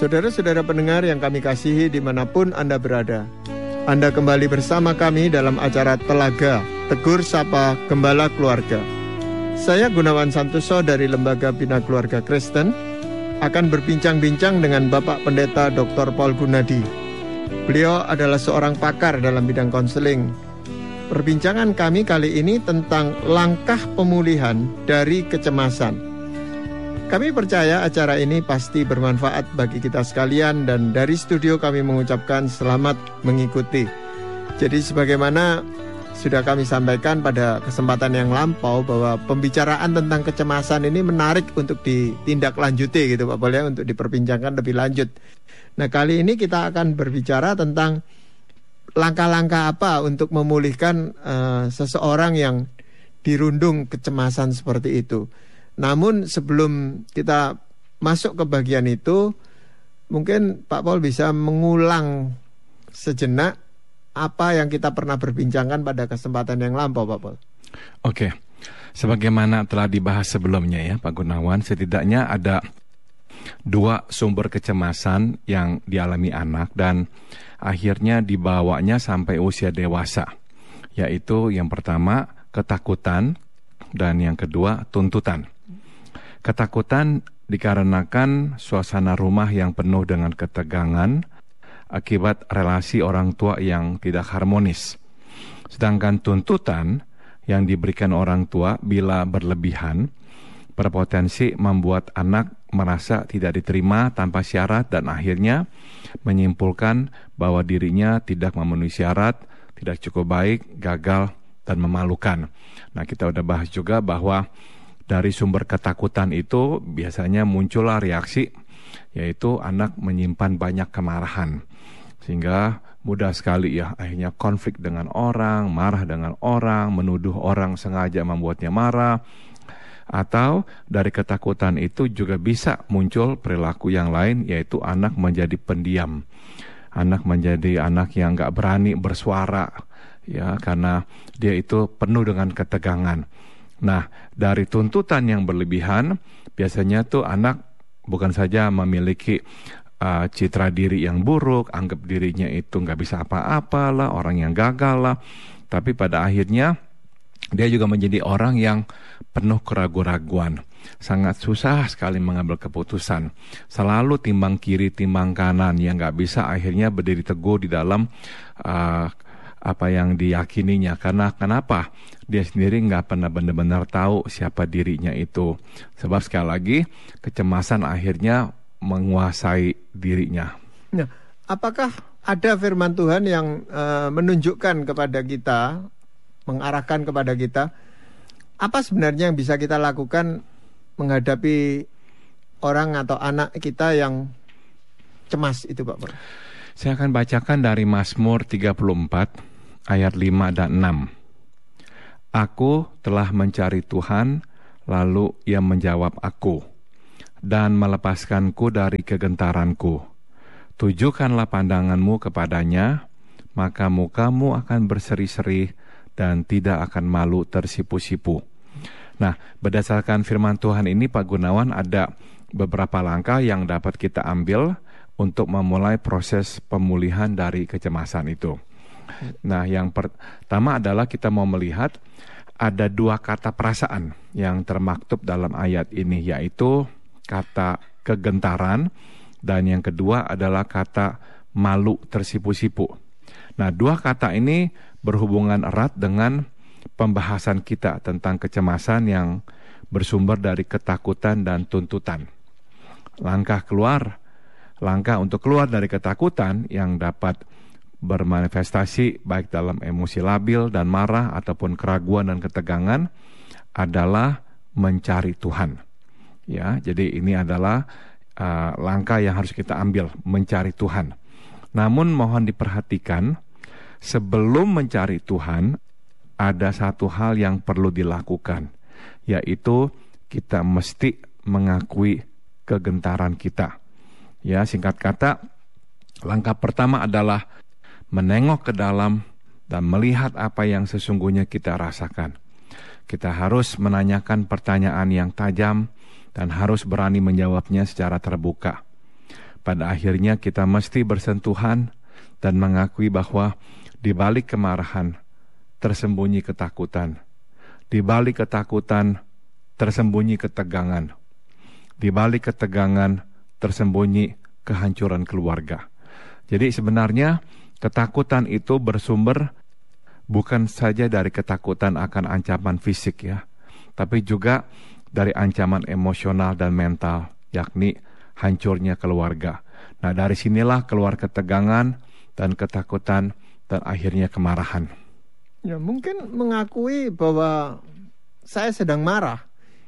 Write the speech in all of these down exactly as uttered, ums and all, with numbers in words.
Saudara-saudara pendengar yang kami kasihi dimanapun Anda berada, Anda kembali bersama kami dalam acara Telaga Tegur Sapa Gembala Keluarga. Saya Gunawan Santoso dari Lembaga Bina Keluarga Kristen akan berbincang-bincang dengan Bapak Pendeta Doktor Paul Gunadi. Beliau adalah seorang pakar dalam bidang konseling. Perbincangan kami kali ini tentang langkah pemulihan dari kecemasan. Kami percaya acara ini pasti bermanfaat bagi kita sekalian dan dari studio kami mengucapkan selamat mengikuti. Jadi sebagaimana sudah kami sampaikan pada kesempatan yang lampau bahwa pembicaraan tentang kecemasan ini menarik untuk ditindaklanjuti gitu Pak Paul ya, untuk diperbincangkan lebih lanjut. Nah kali ini kita akan berbicara tentang langkah-langkah apa untuk memulihkan uh, seseorang yang dirundung kecemasan seperti itu. Namun sebelum kita masuk ke bagian itu, mungkin Pak Paul bisa mengulang sejenak apa yang kita pernah berbincangkan pada kesempatan yang lampau, Pak Paul. Oke, sebagaimana telah dibahas sebelumnya ya Pak Gunawan, setidaknya ada dua sumber kecemasan yang dialami anak dan akhirnya dibawanya sampai usia dewasa, yaitu yang pertama ketakutan dan yang kedua tuntutan. Ketakutan dikarenakan suasana rumah yang penuh dengan ketegangan akibat relasi orang tua yang tidak harmonis. Sedangkan tuntutan yang diberikan orang tua bila berlebihan berpotensi membuat anak merasa tidak diterima tanpa syarat dan akhirnya menyimpulkan bahwa dirinya tidak memenuhi syarat, tidak cukup baik, gagal, dan memalukan. Nah, kita udah bahas juga bahwa dari sumber ketakutan itu biasanya muncullah reaksi, yaitu anak menyimpan banyak kemarahan. Sehingga mudah sekali ya akhirnya konflik dengan orang, marah dengan orang, menuduh orang sengaja membuatnya marah. Atau dari ketakutan itu juga bisa muncul perilaku yang lain, yaitu anak menjadi pendiam. Anak menjadi anak yang gak berani bersuara, ya karena dia itu penuh dengan ketegangan. Nah, dari tuntutan yang berlebihan, biasanya tuh anak bukan saja memiliki uh, citra diri yang buruk, anggap dirinya itu nggak bisa apa-apa lah, orang yang gagal lah, tapi pada akhirnya dia juga menjadi orang yang penuh keraguan-raguan. Sangat susah sekali mengambil keputusan. Selalu timbang kiri, timbang kanan, yang nggak bisa akhirnya berdiri teguh di dalam uh, apa yang diyakininya. Karena kenapa? Dia sendiri nggak pernah benar-benar tahu siapa dirinya itu. Sebab sekali lagi kecemasan akhirnya menguasai dirinya. Nah, apakah ada firman Tuhan yang uh, menunjukkan kepada kita, mengarahkan kepada kita, apa sebenarnya yang bisa kita lakukan menghadapi orang atau anak kita yang cemas itu, Pak Paul? Saya akan bacakan dari Mazmur tiga puluh empat ayat lima dan enam. Aku telah mencari Tuhan, lalu Ia menjawab aku, dan melepaskanku dari kegentaranku. Tujukanlah pandanganmu kepadanya, maka mukamu akan berseri-seri dan tidak akan malu tersipu-sipu. Nah, berdasarkan firman Tuhan ini Pak Gunawan, ada beberapa langkah yang dapat kita ambil untuk memulai proses pemulihan dari kecemasan itu. Nah, yang pertama adalah kita mau melihat ada dua kata perasaan yang termaktub dalam ayat ini, yaitu kata kegentaran dan yang kedua adalah kata malu tersipu-sipu. Nah, dua kata ini berhubungan erat dengan pembahasan kita tentang kecemasan yang bersumber dari ketakutan dan tuntutan. Langkah keluar, langkah untuk keluar dari ketakutan yang dapat bermanifestasi baik dalam emosi labil dan marah ataupun keraguan dan ketegangan adalah mencari Tuhan. Ya, jadi ini adalah uh, langkah yang harus kita ambil, mencari Tuhan. Namun mohon diperhatikan, sebelum mencari Tuhan ada satu hal yang perlu dilakukan, yaitu kita mesti mengakui kegentaran kita. Ya, singkat kata, langkah pertama adalah menengok ke dalam dan melihat apa yang sesungguhnya kita rasakan. Kita harus menanyakan pertanyaan yang tajam dan harus berani menjawabnya secara terbuka. pada akhirnya kita mesti bersentuhan dan mengakui bahwa di balik kemarahan tersembunyi ketakutan. Di balik ketakutan tersembunyi ketegangan. Di balik ketegangan tersembunyi kehancuran keluarga. Jadi sebenarnya ketakutan itu bersumber bukan saja dari ketakutan akan ancaman fisik ya, tapi juga dari ancaman emosional dan mental, yakni hancurnya keluarga. Nah, dari sinilah keluar ketegangan dan ketakutan dan akhirnya kemarahan. Ya, mungkin mengakui bahwa saya sedang marah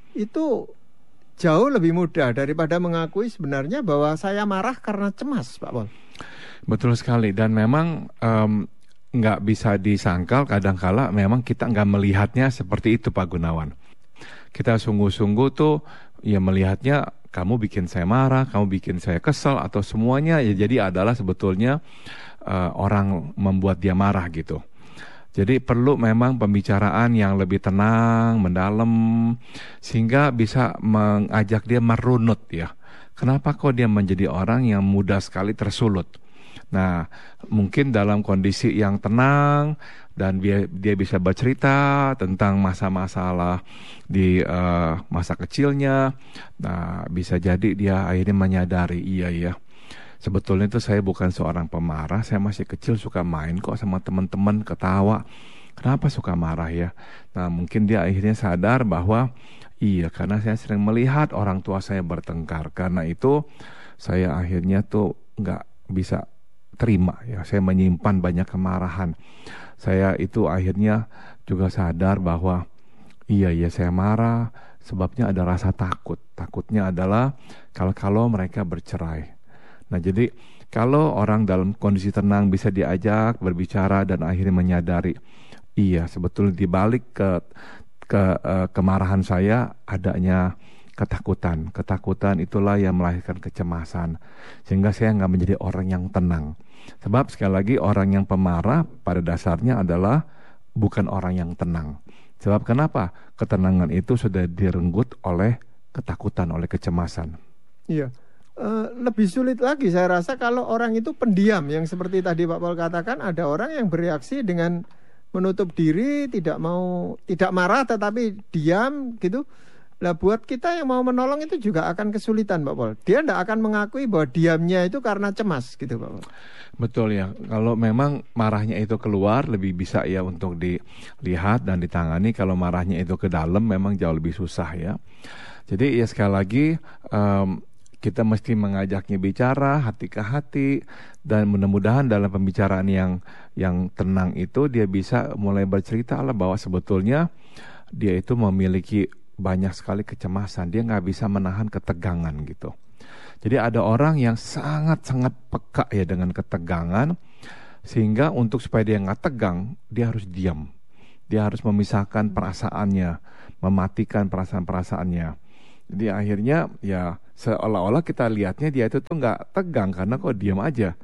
itu jauh lebih mudah daripada mengakui sebenarnya bahwa saya marah karena cemas, Pak Pol. Betul sekali, dan memang um, nggak bisa disangkal kadangkala memang kita nggak melihatnya seperti itu, Pak Gunawan. Kita sungguh-sungguh tuh ya melihatnya kamu bikin saya marah, kamu bikin saya kesal atau semuanya ya jadi adalah sebetulnya uh, orang membuat dia marah gitu. Jadi perlu memang pembicaraan yang lebih tenang, mendalam, sehingga bisa mengajak dia merunut ya. Kenapa kok dia menjadi orang yang mudah sekali tersulut? Nah, mungkin dalam kondisi yang tenang dan dia, dia bisa bercerita tentang masa-masalah di uh, masa kecilnya. Nah, bisa jadi dia akhirnya menyadari, iya ya, sebetulnya itu saya bukan seorang pemarah, saya masih kecil suka main kok sama teman-teman, ketawa. Kenapa suka marah ya? Nah, mungkin dia akhirnya sadar bahwa iya, karena saya sering melihat orang tua saya bertengkar. Karena itu saya akhirnya tuh nggak bisa terima ya, saya menyimpan banyak kemarahan. Saya itu akhirnya juga sadar bahwa iya ya saya marah sebabnya ada rasa takut. Takutnya adalah kalau-kalau mereka bercerai. Nah, jadi kalau orang dalam kondisi tenang bisa diajak berbicara dan akhirnya menyadari, iya sebetulnya di balik ke, ke uh, kemarahan saya adanya ketakutan. Ketakutan itulah yang melahirkan kecemasan, sehingga saya nggak menjadi orang yang tenang. Sebab sekali lagi orang yang pemarah pada dasarnya adalah bukan orang yang tenang. Sebab kenapa? Ketenangan itu sudah direnggut oleh ketakutan, oleh kecemasan. Iya. Uh, lebih sulit lagi saya rasa kalau orang itu pendiam, yang seperti tadi Pak Paul katakan, ada orang yang bereaksi dengan menutup diri, tidak mau, tidak marah tetapi diam gitu. Nah, buat kita yang mau menolong itu juga akan kesulitan, Pak Paul. Dia tidak akan mengakui bahwa diamnya itu karena cemas gitu, Pak Paul. Betul ya, kalau memang marahnya itu keluar lebih bisa ya untuk dilihat dan ditangani. Kalau marahnya itu ke dalam memang jauh lebih susah ya. Jadi ya sekali lagi um, kita mesti mengajaknya bicara hati ke hati, dan mudah-mudahan dalam pembicaraan yang yang tenang itu dia bisa mulai bercerita lah bahwa sebetulnya dia itu memiliki banyak sekali kecemasan, dia nggak bisa menahan ketegangan gitu. Jadi ada orang yang sangat-sangat peka ya dengan ketegangan, sehingga untuk supaya dia nggak tegang, dia harus diam. Dia harus memisahkan perasaannya, mematikan perasaan-perasaannya. Jadi akhirnya ya seolah-olah kita lihatnya dia itu tuh nggak tegang karena kok diam aja.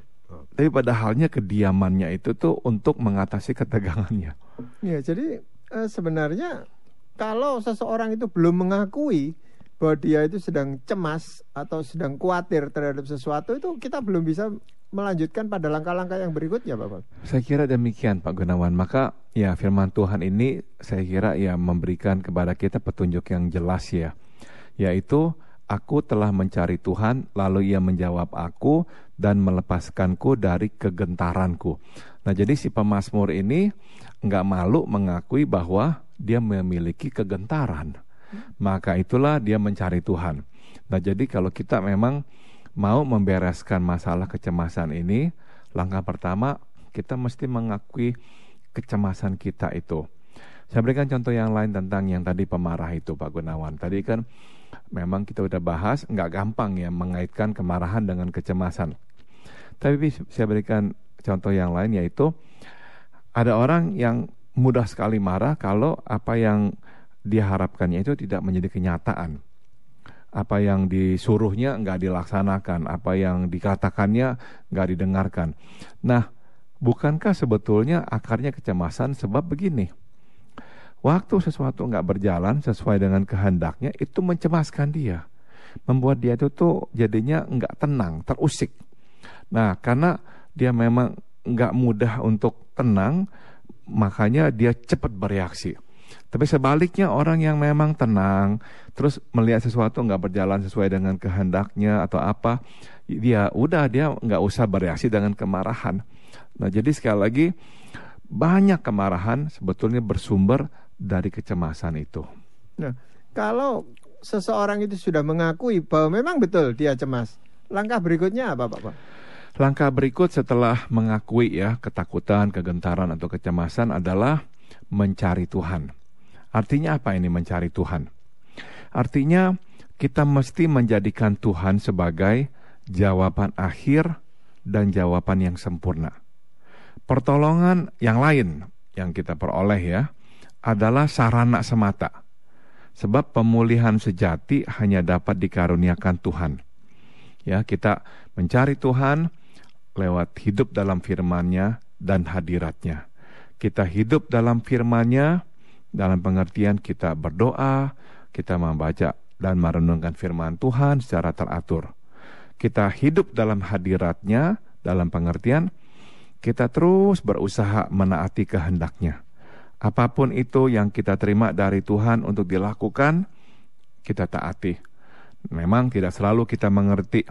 Tapi padahalnya kediamannya itu tuh untuk mengatasi ketegangannya. Ya, jadi eh, sebenarnya kalau seseorang itu belum mengakui bahwa dia itu sedang cemas atau sedang khawatir terhadap sesuatu, itu kita belum bisa melanjutkan pada langkah-langkah yang berikutnya, Bapak. Saya kira demikian, Pak Gunawan. Maka ya firman Tuhan ini saya kira ya memberikan kepada kita petunjuk yang jelas ya, yaitu aku telah mencari Tuhan, lalu ia menjawab aku dan melepaskanku dari kegentaranku. Nah, jadi si pemazmur ini enggak malu mengakui bahwa dia memiliki kegentaran. Maka itulah dia mencari Tuhan. Nah, jadi kalau kita memang mau membereskan masalah kecemasan ini, langkah pertama kita mesti mengakui kecemasan kita itu. Saya berikan contoh yang lain tentang yang tadi pemarah itu, Pak Gunawan. Tadi kan memang kita udah bahas, nggak gampang ya mengaitkan kemarahan dengan kecemasan. Tapi saya berikan contoh yang lain, yaitu ada orang yang mudah sekali marah kalau apa yang diharapkannya itu tidak menjadi kenyataan. Apa yang disuruhnya nggak dilaksanakan, apa yang dikatakannya nggak didengarkan. Nah, bukankah sebetulnya akarnya kecemasan? Sebab begini, waktu sesuatu nggak berjalan sesuai dengan kehendaknya, itu mencemaskan dia. membuat dia itu tuh jadinya nggak tenang, terusik. Nah, karena dia memang nggak mudah untuk tenang, makanya dia cepat bereaksi. Tapi sebaliknya orang yang memang tenang, terus melihat sesuatu nggak berjalan sesuai dengan kehendaknya atau apa, dia udah dia nggak usah bereaksi dengan kemarahan. Nah, jadi sekali lagi banyak kemarahan sebetulnya bersumber dari kecemasan itu. Nah, kalau seseorang itu sudah mengakui bahwa memang betul dia cemas, langkah berikutnya apa, Pak? Langkah berikut setelah mengakui ya ketakutan, kegentaran atau kecemasan adalah mencari Tuhan. Artinya apa ini mencari Tuhan? Artinya kita mesti menjadikan Tuhan sebagai jawaban akhir dan jawaban yang sempurna. Pertolongan yang lain yang kita peroleh ya adalah sarana semata. Sebab pemulihan sejati hanya dapat dikaruniakan Tuhan. Ya, kita mencari Tuhan lewat hidup dalam firman-Nya dan hadirat-Nya. Kita hidup dalam firman-Nya dalam pengertian kita berdoa, kita membaca dan merenungkan firman Tuhan secara teratur. Kita hidup dalam hadirat-Nya dalam pengertian kita terus berusaha menaati kehendak-Nya. Apapun itu yang kita terima dari Tuhan untuk dilakukan, kita taati. Memang tidak selalu kita mengerti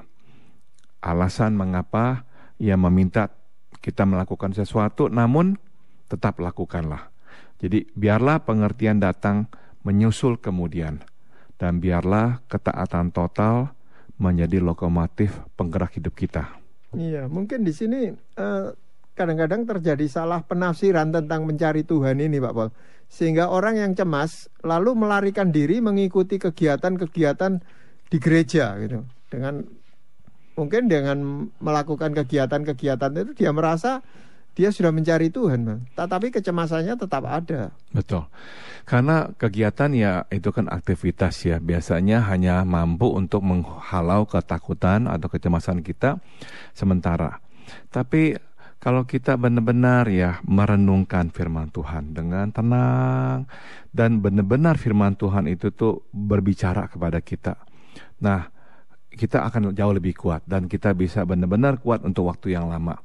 alasan mengapa Ia meminta kita melakukan sesuatu, namun tetap lakukanlah. Jadi biarlah pengertian datang menyusul kemudian, dan biarlah ketaatan total menjadi lokomotif penggerak hidup kita. Iya, mungkin di sini eh, kadang-kadang terjadi salah penafsiran tentang mencari Tuhan ini, Pak Paul. Sehingga orang yang cemas lalu melarikan diri mengikuti kegiatan-kegiatan di gereja gitu. Dengan mungkin dengan melakukan kegiatan-kegiatan itu dia merasa dia sudah mencari Tuhan, Bang. Tetapi kecemasannya tetap ada. Betul. Karena kegiatan ya itu kan aktivitas ya. Biasanya hanya mampu untuk menghalau ketakutan atau kecemasan kita sementara. Tapi kalau kita benar-benar ya merenungkan firman Tuhan dengan tenang dan benar-benar firman Tuhan itu tuh berbicara kepada kita. Nah, kita akan jauh lebih kuat dan kita bisa benar-benar kuat untuk waktu yang lama.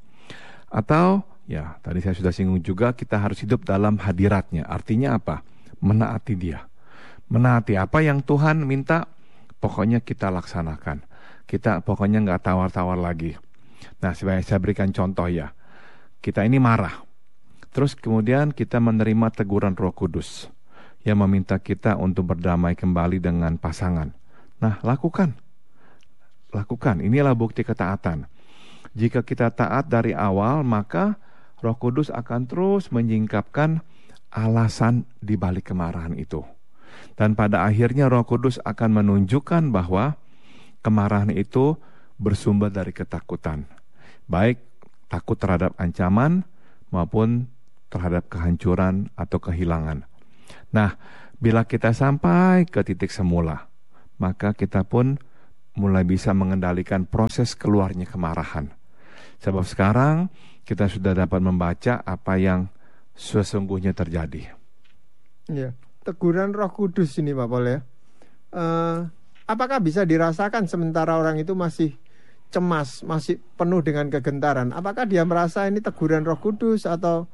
Atau ya, tadi saya sudah singgung juga, kita harus hidup dalam hadirat-Nya. Artinya apa? Menaati Dia. Menaati apa yang Tuhan minta, pokoknya kita laksanakan. Kita pokoknya nggak tawar-tawar lagi. Nah, saya berikan contoh ya. Kita ini marah. Terus kemudian kita menerima teguran Roh Kudus yang meminta kita untuk berdamai kembali dengan pasangan. Nah, lakukan. Lakukan. Inilah bukti ketaatan. Jika kita taat dari awal, maka Roh Kudus akan terus menyingkapkan alasan di balik kemarahan itu. Dan pada akhirnya Roh Kudus akan menunjukkan bahwa kemarahan itu bersumber dari ketakutan. Baik takut terhadap ancaman maupun terhadap kehancuran atau kehilangan. Nah, bila kita sampai ke titik semula, maka kita pun mulai bisa mengendalikan proses keluarnya kemarahan. Sebab sekarang kita sudah dapat membaca apa yang sesungguhnya terjadi. Ya, teguran Roh Kudus ini, Pak Paul ya. Uh, apakah bisa dirasakan sementara orang itu masih cemas, masih penuh dengan kegentaran? Apakah dia merasa ini teguran Roh Kudus atau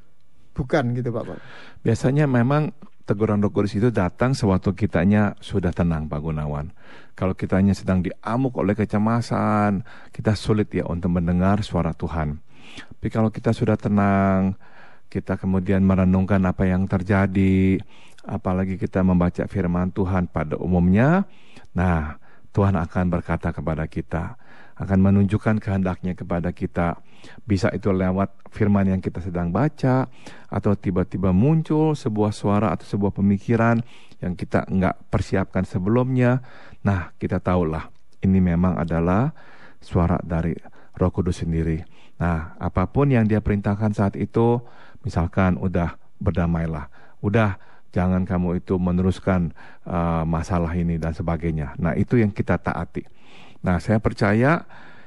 bukan gitu, Pak Paul? Biasanya memang teguran Roh Kudus itu datang sewaktu kitanya sudah tenang, Pak Gunawan. Kalau kitanya sedang diamuk oleh kecemasan, kita sulit ya untuk mendengar suara Tuhan. Tapi kalau kita sudah tenang, kita kemudian merenungkan apa yang terjadi, apalagi kita membaca firman Tuhan pada umumnya, nah Tuhan akan berkata kepada kita, akan menunjukkan kehendaknya kepada kita. Bisa itu lewat firman yang kita sedang baca, atau tiba-tiba muncul sebuah suara atau sebuah pemikiran yang kita nggak persiapkan sebelumnya. Nah, kita tahulah ini memang adalah suara dari Roh Kudus sendiri. Nah, apapun yang Dia perintahkan saat itu, misalkan udah berdamailah, udah jangan kamu itu meneruskan uh, masalah ini dan sebagainya. Nah, itu yang kita taati. Nah, saya percaya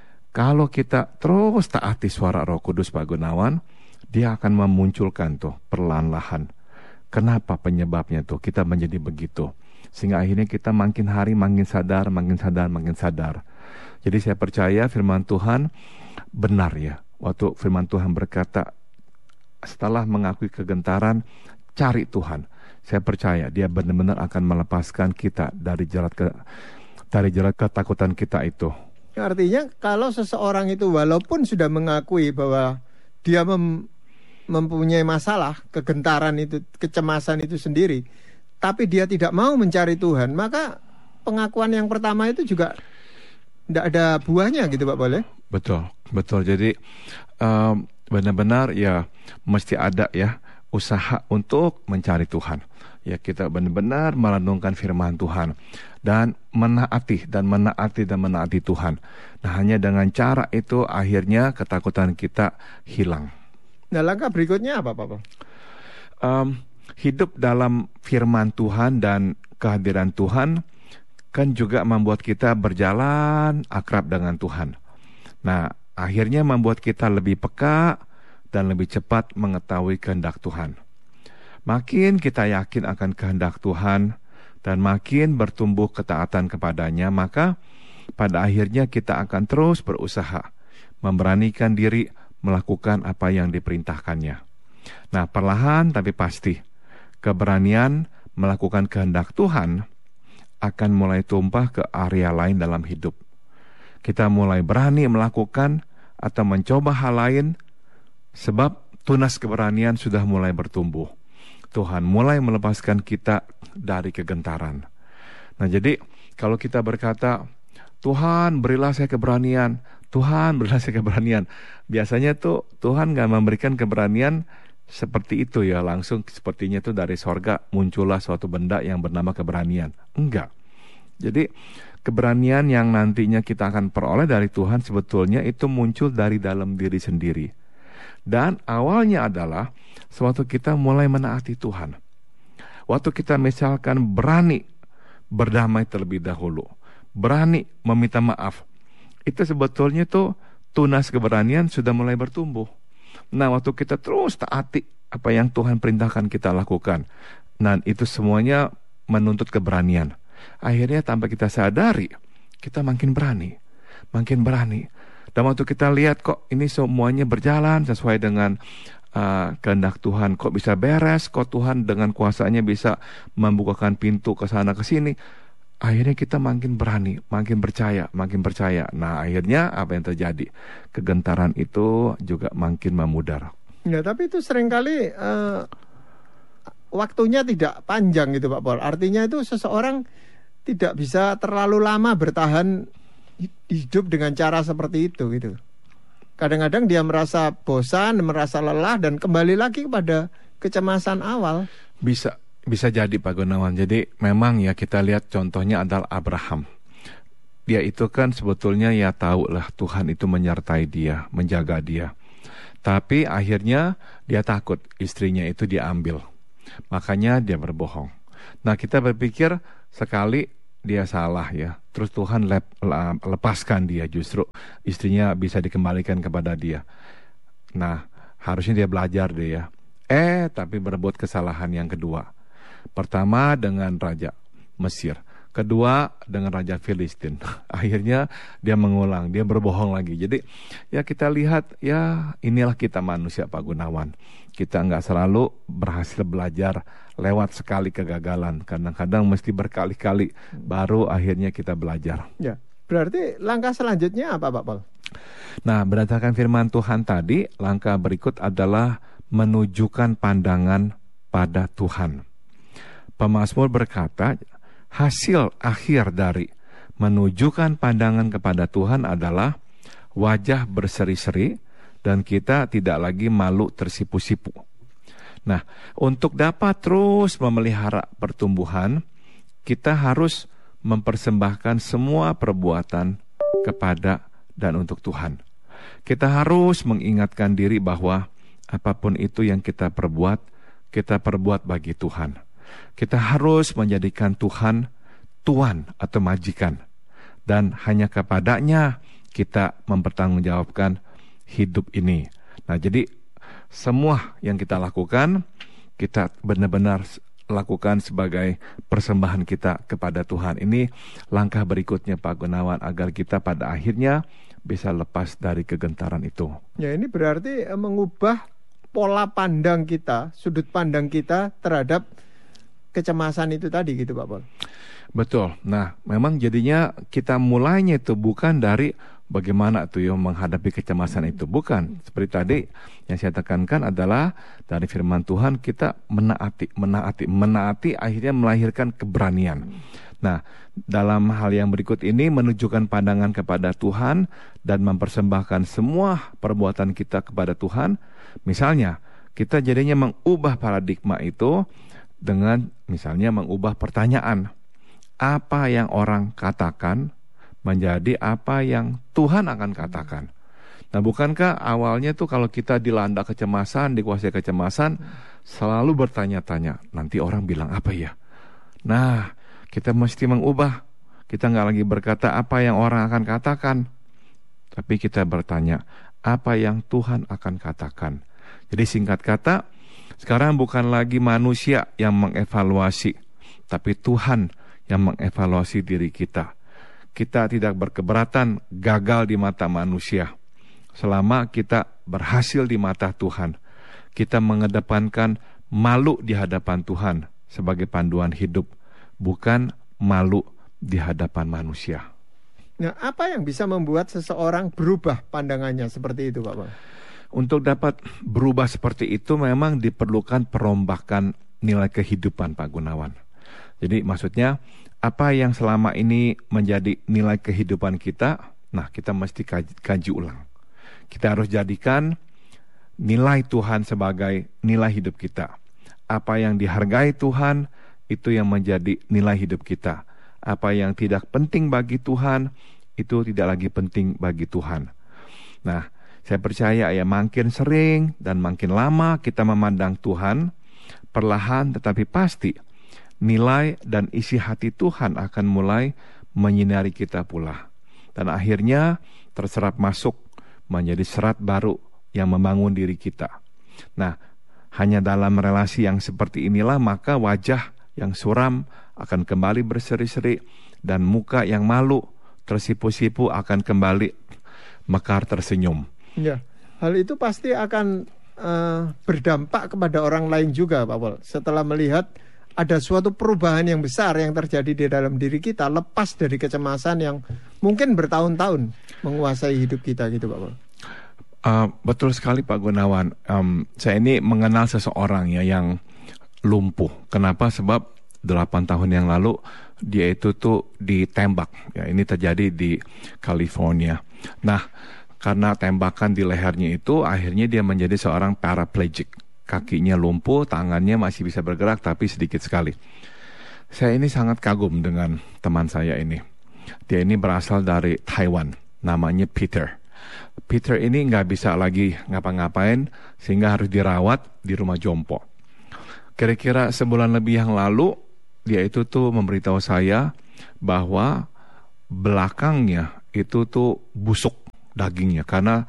kalau kita terus taati suara Roh Kudus, Pak Gunawan, Dia akan memunculkan tuh perlahan-lahan. Kenapa penyebabnya tuh kita menjadi begitu? Sehingga akhirnya kita makin hari makin sadar, makin sadar, makin sadar. Jadi saya percaya firman Tuhan benar ya. Waktu firman Tuhan berkata, setelah mengakui kegentaran, cari Tuhan. Saya percaya dia benar-benar akan melepaskan kita dari jerat ke, dari jerat ketakutan kita itu. Artinya kalau seseorang itu walaupun sudah mengakui bahwa dia mem, mempunyai masalah, kegentaran itu, kecemasan itu sendiri, tapi dia tidak mau mencari Tuhan, maka pengakuan yang pertama itu juga tidak ada buahnya gitu Pak Boleh? Betul, betul. Jadi um, benar-benar ya mesti ada ya usaha untuk mencari Tuhan. Ya kita benar-benar merenungkan firman Tuhan dan menaati dan menaati dan menaati Tuhan. Nah hanya dengan cara itu akhirnya ketakutan kita hilang. Nah langkah berikutnya apa Pak? Um, hidup dalam firman Tuhan dan kehadiran Tuhan kan juga membuat kita berjalan akrab dengan Tuhan. Nah akhirnya membuat kita lebih peka dan lebih cepat mengetahui kehendak Tuhan. Makin kita yakin akan kehendak Tuhan dan makin bertumbuh ketaatan kepadanya, maka pada akhirnya kita akan terus berusaha memberanikan diri melakukan apa yang diperintahkannya. Nah, perlahan tapi pasti keberanian melakukan kehendak Tuhan akan mulai tumpah ke area lain dalam hidup. Kita mulai berani melakukan atau mencoba hal lain sebab tunas keberanian sudah mulai bertumbuh. Tuhan mulai melepaskan kita dari kegentaran. Nah jadi kalau kita berkata, Tuhan berilah saya keberanian, Tuhan berilah saya keberanian, biasanya tuh Tuhan gak memberikan keberanian seperti itu ya, langsung sepertinya tuh dari sorga muncullah suatu benda yang bernama keberanian. Enggak. Jadi keberanian yang nantinya kita akan peroleh dari Tuhan sebetulnya itu muncul dari dalam diri sendiri. Dan awalnya adalah sewaktu kita mulai menaati Tuhan. Waktu kita misalkan berani berdamai terlebih dahulu, berani meminta maaf, itu sebetulnya tuh tunas keberanian sudah mulai bertumbuh. Nah waktu kita terus taati apa yang Tuhan perintahkan kita lakukan, dan itu semuanya menuntut keberanian. Akhirnya tanpa kita sadari, kita makin berani, makin berani. Dan waktu kita lihat kok ini semuanya berjalan sesuai dengan uh, kehendak Tuhan, kok bisa beres, kok Tuhan dengan kuasanya bisa membukakan pintu ke sana ke sini, akhirnya kita makin berani, makin percaya, makin percaya. Nah akhirnya apa yang terjadi? Kegentaran itu juga makin memudar. Ya tapi itu seringkali uh, waktunya tidak panjang gitu Pak Paul. Artinya itu seseorang tidak bisa terlalu lama bertahan hidup dengan cara seperti itu gitu. Kadang-kadang dia merasa bosan, merasa lelah dan kembali lagi kepada kecemasan awal. Bisa bisa jadi Pak Gunawan. Jadi memang ya kita lihat contohnya adalah Abraham. Dia itu kan sebetulnya ya tahu lah Tuhan itu menyertai dia, menjaga dia. Tapi akhirnya dia takut istrinya itu diambil. Makanya dia berbohong. Nah kita berpikir sekali dia salah ya, terus Tuhan lep, lepaskan dia, justru istrinya bisa dikembalikan kepada dia. Nah harusnya dia belajar deh ya. Eh tapi berbuat kesalahan yang kedua. Pertama dengan Raja Mesir, kedua dengan Raja Filistin. Akhirnya dia mengulang, dia berbohong lagi. Jadi ya kita lihat ya inilah kita manusia Pak Gunawan. Kita nggak selalu berhasil belajar lewat sekali kegagalan. Kadang-kadang mesti berkali-kali baru akhirnya kita belajar. Ya, berarti langkah selanjutnya apa Pak Paul? Nah berdasarkan firman Tuhan tadi, langkah berikut adalah menunjukkan pandangan pada Tuhan. Pemazmur berkata, hasil akhir dari menunjukkan pandangan kepada Tuhan adalah wajah berseri-seri dan kita tidak lagi malu tersipu-sipu. Nah, untuk dapat terus memelihara pertumbuhan, kita harus mempersembahkan semua perbuatan kepada dan untuk Tuhan. Kita harus mengingatkan diri bahwa apapun itu yang kita perbuat, kita perbuat bagi Tuhan. Kita harus menjadikan Tuhan Tuan atau majikan, dan hanya kepadanya kita mempertanggungjawabkan hidup ini. Nah jadi semua yang kita lakukan, kita benar-benar lakukan sebagai persembahan kita kepada Tuhan. Ini langkah berikutnya Pak Gunawan, agar kita pada akhirnya bisa lepas dari kegentaran itu. Ya, ini berarti eh, mengubah pola pandang kita, sudut pandang kita terhadap kecemasan itu tadi gitu Pak Paul. Betul. Nah, memang jadinya kita mulainya itu bukan dari bagaimana tuh ya menghadapi kecemasan itu. Bukan. Seperti tadi yang saya tekankan adalah dari firman Tuhan kita menaati, menaati, menaati akhirnya melahirkan keberanian. Nah, dalam hal yang berikut ini menunjukkan pandangan kepada Tuhan dan mempersembahkan semua perbuatan kita kepada Tuhan. Misalnya, kita jadinya mengubah paradigma itu dengan misalnya mengubah pertanyaan. Apa yang orang katakan menjadi apa yang Tuhan akan katakan. Nah, bukankah awalnya tuh kalau kita dilanda kecemasan, dikuasai kecemasan, selalu bertanya-tanya, nanti orang bilang apa ya? Nah, kita mesti mengubah. Kita nggak lagi berkata apa yang orang akan katakan, tapi kita bertanya, apa yang Tuhan akan katakan. Jadi singkat kata, sekarang bukan lagi manusia yang mengevaluasi, tapi Tuhan yang mengevaluasi diri kita. Kita tidak berkeberatan gagal di mata manusia, selama kita berhasil di mata Tuhan. Kita mengedepankan malu di hadapan Tuhan sebagai panduan hidup, bukan malu di hadapan manusia. Nah, apa yang bisa membuat seseorang berubah pandangannya seperti itu Pak Paul? Untuk dapat berubah seperti itu memang diperlukan perombakan nilai kehidupan Pak Gunawan. Jadi maksudnya apa yang selama ini menjadi nilai kehidupan kita, nah kita mesti kaji, kaji ulang. Kita harus jadikan nilai Tuhan sebagai nilai hidup kita. Apa yang dihargai Tuhan, itu yang menjadi nilai hidup kita. Apa yang tidak penting bagi Tuhan, itu tidak lagi penting bagi Tuhan. Nah, saya percaya ya makin sering dan makin lama kita memandang Tuhan, perlahan tetapi pasti nilai dan isi hati Tuhan akan mulai menyinari kita pula. Dan akhirnya terserap masuk menjadi serat baru yang membangun diri kita. Nah, hanya dalam relasi yang seperti inilah maka wajah yang suram akan kembali berseri-seri dan muka yang malu tersipu-sipu akan kembali mekar tersenyum. Ya, hal itu pasti akan uh, berdampak kepada orang lain juga Pak Paul. Setelah melihat ada suatu perubahan yang besar yang terjadi di dalam diri kita, lepas dari kecemasan yang mungkin bertahun-tahun menguasai hidup kita gitu Pak Paul. Uh, betul sekali Pak Gunawan. Um, saya ini mengenal seseorang ya yang lumpuh. Kenapa? Sebab delapan tahun yang lalu dia itu tuh ditembak. Ya, ini terjadi di California. Nah, karena tembakan di lehernya itu, akhirnya dia menjadi seorang paraplegic. Kakinya lumpuh, tangannya masih bisa bergerak tapi sedikit sekali. Saya ini sangat kagum dengan teman saya ini. Dia ini berasal dari Taiwan, namanya Peter. Peter ini nggak bisa lagi ngapa-ngapain sehingga harus dirawat di rumah jompo. Kira-kira sebulan lebih yang lalu dia itu tuh memberitahu saya bahwa belakangnya itu tuh busuk dagingnya karena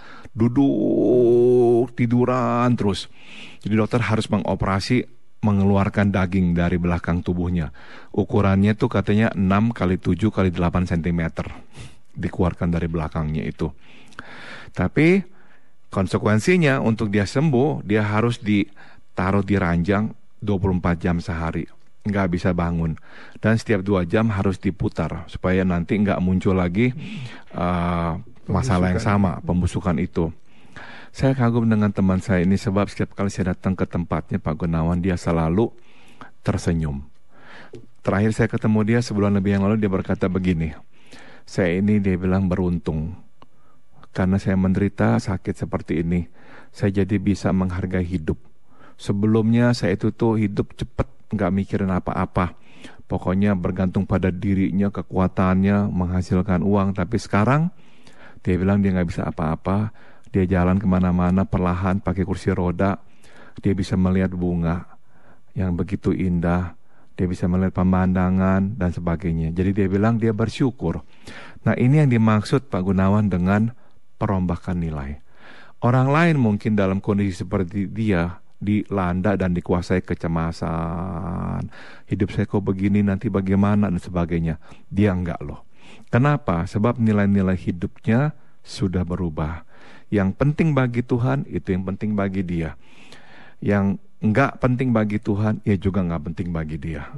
duduk tiduran terus. Jadi dokter harus mengoperasi mengeluarkan daging dari belakang tubuhnya. Ukurannya tuh katanya enam kali tujuh kali delapan sentimeter dikeluarkan dari belakangnya itu. Tapi konsekuensinya untuk dia sembuh, dia harus ditaruh di ranjang dua puluh empat jam sehari. Nggak bisa bangun. Dan setiap dua jam harus diputar supaya nanti nggak muncul lagi uh, masalah yang sama, pembusukan itu. Saya kagum dengan teman saya ini sebab setiap kali saya datang ke tempatnya Pak Gunawan, dia selalu tersenyum. Terakhir saya ketemu dia sebulan lebih yang lalu, dia berkata begini, saya ini dia bilang beruntung. Karena saya menderita sakit seperti ini, saya jadi bisa menghargai hidup. Sebelumnya saya itu tuh hidup cepat, nggak mikirin apa-apa. Pokoknya bergantung pada dirinya, kekuatannya, menghasilkan uang. Tapi sekarang, dia bilang dia nggak bisa apa-apa. Dia jalan kemana-mana perlahan pakai kursi roda. Dia bisa melihat bunga yang begitu indah. Dia bisa melihat pemandangan dan sebagainya. Jadi dia bilang dia bersyukur. Nah, ini yang dimaksud Pak Gunawan dengan perombakan nilai. Orang lain mungkin dalam kondisi seperti dia dilanda dan dikuasai kecemasan. Hidup saya kok begini, nanti bagaimana dan sebagainya. Dia enggak loh. Kenapa? Sebab nilai-nilai hidupnya sudah berubah. Yang penting bagi Tuhan, itu yang penting bagi dia. Yang enggak penting bagi Tuhan, ya juga enggak penting bagi dia.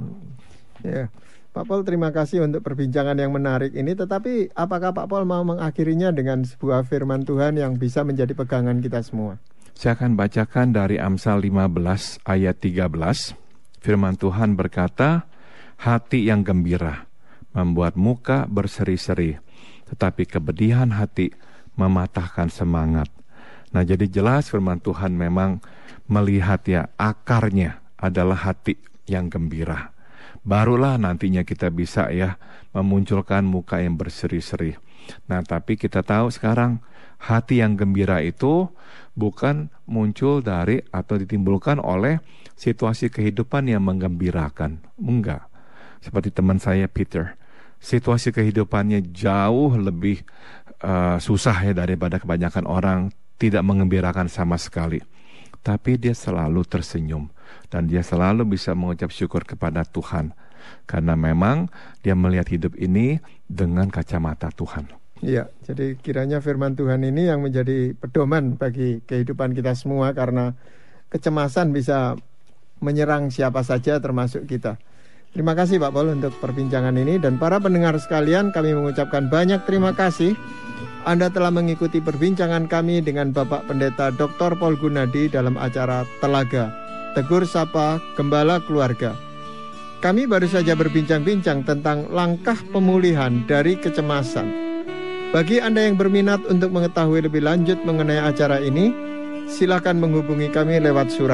Ya, Pak Paul, terima kasih untuk perbincangan yang menarik ini. Tetapi apakah Pak Paul mau mengakhirinya dengan sebuah firman Tuhan yang bisa menjadi pegangan kita semua? Saya akan bacakan dari Amsal lima belas ayat tiga belas. Firman Tuhan berkata, hati yang gembira membuat muka berseri-seri, tetapi kepedihan hati mematahkan semangat. Nah, jadi jelas firman Tuhan memang melihat ya, akarnya adalah hati yang gembira. Barulah nantinya kita bisa ya memunculkan muka yang berseri-seri. Nah, tapi kita tahu sekarang hati yang gembira itu bukan muncul dari atau ditimbulkan oleh situasi kehidupan yang menggembirakan. Enggak. Seperti teman saya Peter, situasi kehidupannya jauh lebih uh, susah ya daripada kebanyakan orang, tidak mengembirakan sama sekali. Tapi dia selalu tersenyum dan dia selalu bisa mengucap syukur kepada Tuhan karena memang dia melihat hidup ini dengan kacamata Tuhan. Iya, jadi kiranya firman Tuhan ini yang menjadi pedoman bagi kehidupan kita semua, karena kecemasan bisa menyerang siapa saja termasuk kita. Terima kasih Pak Paul untuk perbincangan ini, dan para pendengar sekalian, kami mengucapkan banyak terima kasih. Anda telah mengikuti perbincangan kami dengan Bapak Pendeta Doktor Paul Gunadi dalam acara Telaga, Tegur Sapa Gembala Keluarga. Kami baru saja berbincang-bincang tentang langkah pemulihan dari kecemasan. Bagi Anda yang berminat untuk mengetahui lebih lanjut mengenai acara ini, silakan menghubungi kami lewat surat.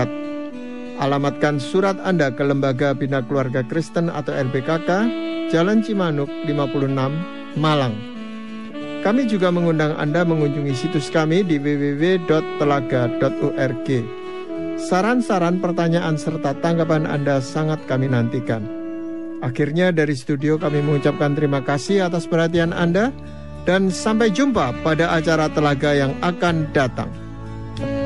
Alamatkan surat Anda ke Lembaga Bina Keluarga Kristen atau L B K K, Jalan Cimanuk lima puluh enam, Malang. Kami juga mengundang Anda mengunjungi situs kami di w w w titik telaga titik org. Saran-saran, pertanyaan, serta tanggapan Anda sangat kami nantikan. Akhirnya dari studio kami mengucapkan terima kasih atas perhatian Anda, dan sampai jumpa pada acara Telaga yang akan datang.